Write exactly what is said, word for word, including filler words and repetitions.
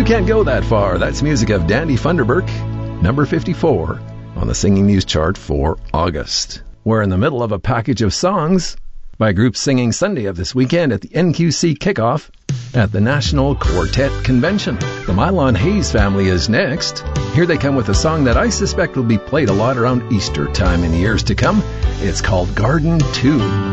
You Can't Go That Far. That's music of Dandy Funderburk, number fifty-four on the Singing News chart for August. We're in the middle of a package of songs by groups singing Sunday of this weekend at the N Q C kickoff at the National Quartet Convention. The Mylon Hayes family is next. Here they come with a song that I suspect will be played a lot around Easter time in years to come. It's called Garden Tune.